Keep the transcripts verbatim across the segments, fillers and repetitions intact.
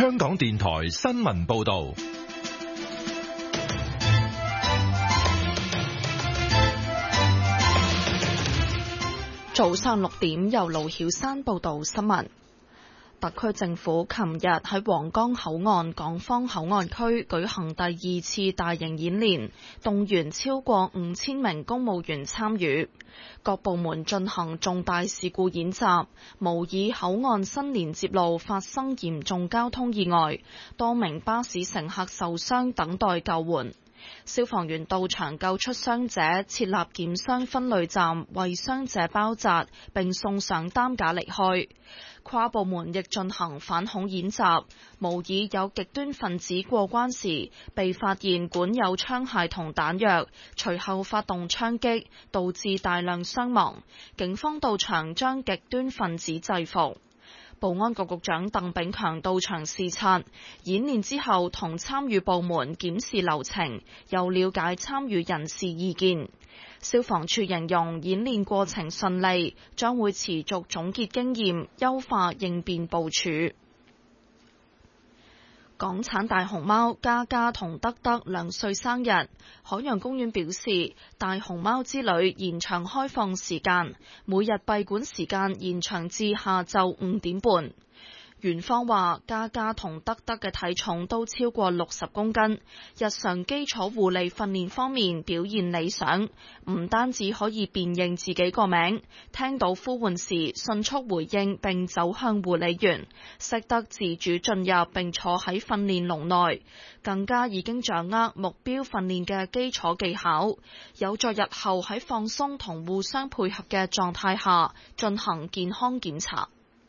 香港電台新聞報道。 早上六點，由盧曉珊報道新聞。特區政府琴日喺皇崗口岸港方口岸區舉行第二次大型演練，動員超過五千名公務員參與，各部門進行重大事故演習，模擬口岸新連接路發生嚴重交通意外，多名巴士乘客受傷等待救援。消防員到場救出傷者，設立檢傷分類站，為傷者包紮並送上擔架離開。跨部門亦進行反恐演習，模擬有極端分子過關時被發現管有槍械同彈藥，隨後發動槍擊，導致大量傷亡。警方到場將極端分子制服。保安局局長鄧炳強到場視察演練之後，同參與部門檢視流程，又了解參與人士意見。消防處形容演練過程順利，將會持續總結經驗，優化應變部署。港產大熊貓嘉嘉同德德兩歲生日，海洋公園表示大熊貓之旅延長開放時間，每日閉館時間延長至下晝五點半。園方話嘉嘉同德德嘅體重都超過六十公斤，日常基礎護理訓練方面表現理想，唔單止可以辨認自己個名，聽到呼喚時迅速回應並走向護理員，識得自主進入並坐喺訓練籠內，更加已經掌握目標訓練嘅基礎技巧，有助日後喺放鬆同互相配合嘅狀態下進行健康檢查。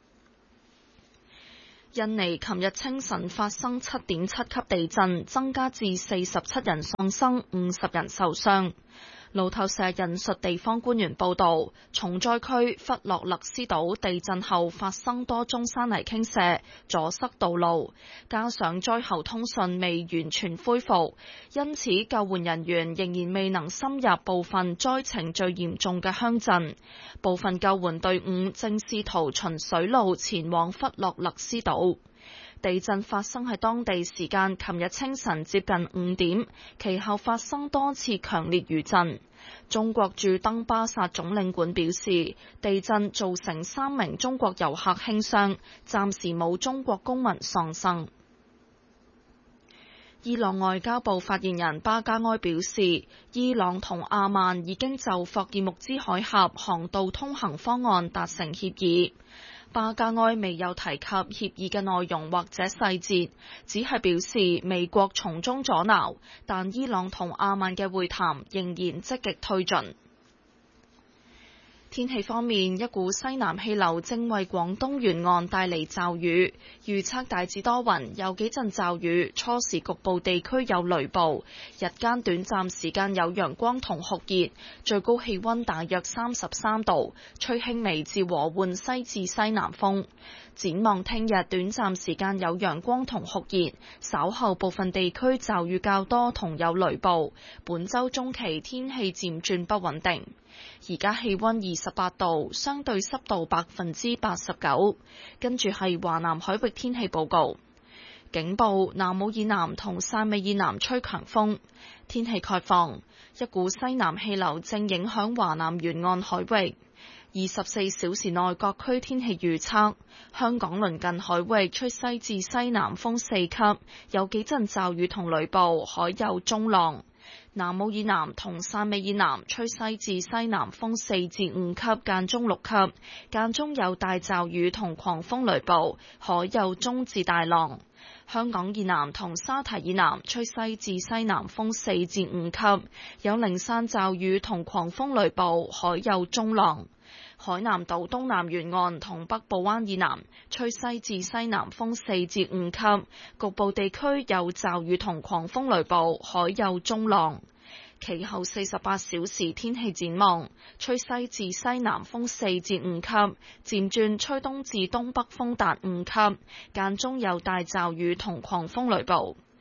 印尼琴日清晨發生七點七級地震，增加至四十七人喪生，五十人受傷。路透社引述地方官員報道，重災區弗洛勒斯島地震後發生多宗山泥傾瀉，阻塞道路，加上災後通訊未完全恢復，因此救援人員仍然未能深入部分災情最嚴重嘅鄉鎮。部分救援隊伍正試圖循水路前往弗洛勒斯島。地震發生喺當地時間琴日清晨接近五點，其後發生多次強烈餘震。中國駐登巴薩總領館表示，地震造成三名中國遊客輕傷，暫時冇中國公民喪生。伊朗外交部發言人巴加埃表示，伊朗同阿曼已經就霍爾木茲海峽航道通行方案達成協議。巴加埃未有提及協議嘅內容或者細節，只係表示美國從中阻撓，但伊朗同阿曼嘅會談仍然積極推進。天氣方面，一股西南氣流正為廣東沿岸帶嚟驟雨，預測大致多雲，有幾陣驟雨，初時局部地區有雷暴，日間短暫時間有陽光同酷熱，最高氣溫大約三十三度，吹輕微至和緩西至西南風。展望聽日短暫時間有陽光同酷熱，稍後部分地區驟雨較多同有雷暴，本週中期天氣漸轉不穩定。而家氣溫二十八度，相對濕度百分之八十九。跟住係華南海域天氣報告，警報：南澳以南同汕尾以南吹強風。天氣概況：一股西南氣流正影響華南沿岸海域。二十四小時內各區天氣預測：香港鄰近海域吹西至西南風四級，有幾陣驟雨同雷暴，海有中浪。南澳以南同汕尾以南吹西至西南風四至五級，間中六級，間中有大驟雨同狂風雷暴，海有中至大浪。香港以南同沙堤以南吹西至西南風四至五級，有零散驟雨同狂風雷暴，海有中浪。海南島東南沿岸同北部灣以南吹西至西南風四至五級，局部地區有驟雨同狂風雷暴，海有中浪。其後四十八小時天氣展望，吹西至西南風四至五級，漸轉吹東至東北風達五級，間中有大驟雨同狂風雷暴。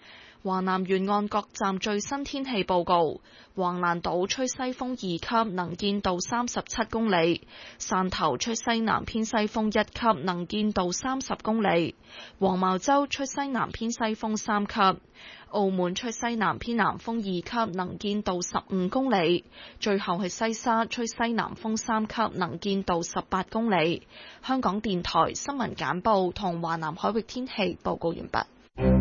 華南沿岸各站最新天氣報告：橫瀾島吹西風二級，能見度三十七公里；汕頭吹西南偏西風一級，能見度三十公里；黃茅洲吹西南偏西風三級；澳門吹西南偏南風二級，能見度十五公里；最後係西沙吹西南風三級，能見度十八公里。香港電台新聞簡報同華南海域天氣報告完畢。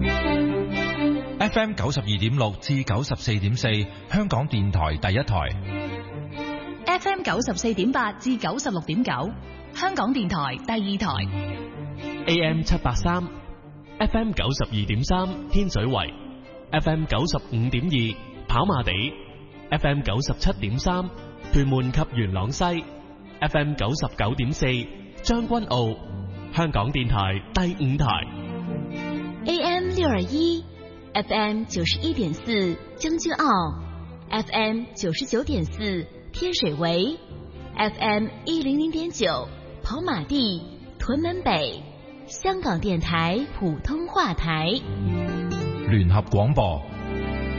F M 九十二點六至九十四點四，香港電台第一台。 F M 九十四點八至九十六點九，香港電台第二台。 A M 七八三，F M 九十二點三，天水圍；F M 九十五點二，跑馬地；F M 九十七點三，屯門及元朗西；F M 九十九點四，將軍澳。香港電台第五台。 A M 六二一，F M 九十一點四，將軍澳；F M 九十九點四，天水圍；F M 一零零點九，跑馬地、屯門北。香港電台普通話台。 聯合廣播。